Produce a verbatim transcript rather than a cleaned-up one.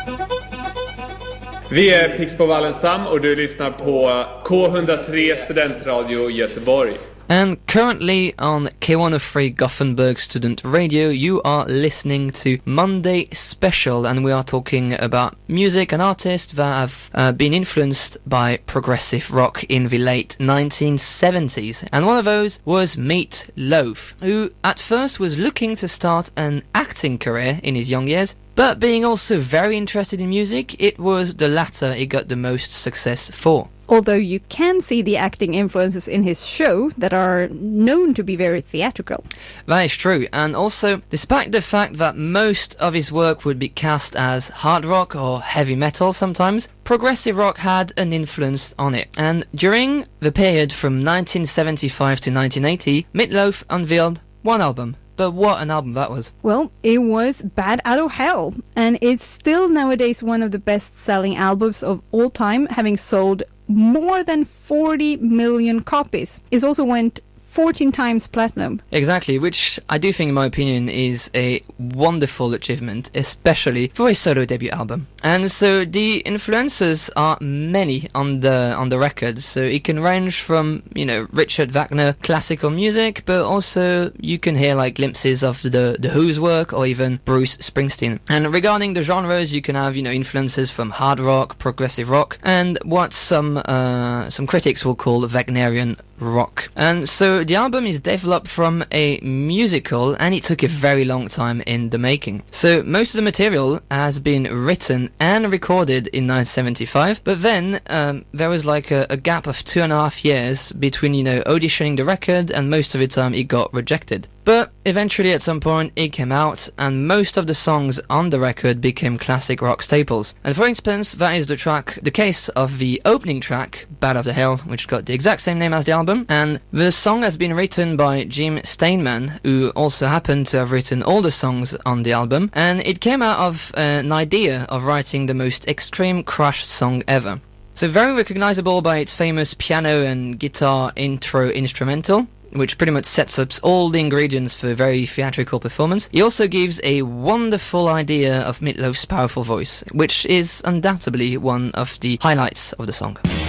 Vi är Pixbo Wallenstam och du lyssnar på K one oh three Studentradio Göteborg. And currently on K one oh three Gothenburg Student Radio, you are listening to Monday Special, and we are talking about music and artists that have uh, been influenced by progressive rock in the late nineteen seventies. And one of those was Meat Loaf, who at first was looking to start an acting career in his young years, but being also very interested in music, it was the latter he got the most success for. Although you can see the acting influences in his show that are known to be very theatrical. That is true, and also, despite the fact that most of his work would be cast as hard rock or heavy metal sometimes, progressive rock had an influence on it. And during the period from nineteen seventy-five to nineteen eighty, Meat Loaf unveiled one album. But what an album that was. Well, it was Bat Out of Hell, and it's still nowadays one of the best-selling albums of all time, having sold more than forty million copies. It also went fourteen times platinum. Exactly, which I do think, in my opinion, is a wonderful achievement, especially for a solo debut album. And so the influences are many on the on the record. So it can range from, you know, Richard Wagner classical music, but also you can hear like glimpses of the the Who's work or even Bruce Springsteen. And regarding the genres, you can have, you know, influences from hard rock, progressive rock, and what some uh, some critics will call Wagnerian rock. And so the album is developed from a musical, and it took a very long time in the making. So most of the material has been written and recorded in nineteen seventy-five, but then um, there was like a, a gap of two and a half years between, you know, auditioning the record, and most of the time it got rejected. But eventually at some point it came out, and most of the songs on the record became classic rock staples. And for instance, that is the track, the case of the opening track, Bat Out of Hell, which got the exact same name as the album. And the song has been written by Jim Steinman, who also happened to have written all the songs on the album. And it came out of uh, an idea of writing the most extreme Crush song ever. So very recognizable by its famous piano and guitar intro instrumental, which pretty much sets up all the ingredients for a very theatrical performance. He also gives a wonderful idea of Meat Loaf's powerful voice, which is undoubtedly one of the highlights of the song.